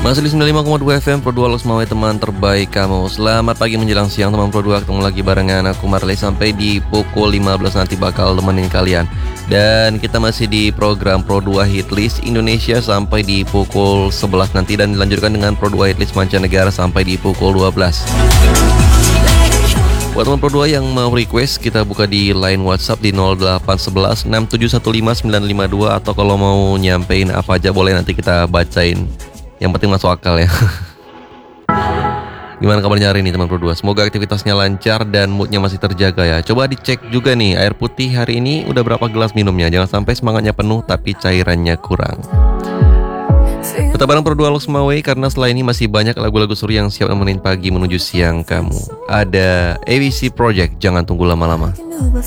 Masih di 95,2 FM Pro 2 Los Mawai, teman terbaik kamu. Selamat pagi menjelang siang teman Pro 2. Ketemu lagi barengan aku Marley sampai di pukul 15 nanti bakal temenin kalian. Dan kita masih di program Pro 2 Hitlist Indonesia sampai di pukul 11 nanti. Dan dilanjutkan dengan Pro 2 Hitlist mancanegara sampai di pukul 12. Buat teman Pro 2 yang mau request, kita buka di line WhatsApp di 0811 6715 952. Atau kalau mau nyampein apa aja boleh, nanti kita bacain. Yang penting masuk akal ya. Gimana kabarnya hari ini teman Pro 2? Semoga aktivitasnya lancar dan moodnya masih terjaga ya. Coba dicek juga nih, air putih hari ini udah berapa gelas minumnya. Jangan sampai semangatnya penuh tapi cairannya kurang. Tetap bareng Pro 2 Los Mawai, karena setelah ini masih banyak lagu-lagu suri yang siap nemenin pagi menuju siang kamu. Ada ABC Project, jangan tunggu lama-lama.